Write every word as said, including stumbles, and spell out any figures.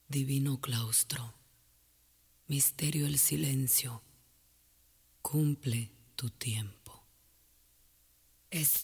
Divino claustro, misterio el silencio, cumple tu tiempo. Es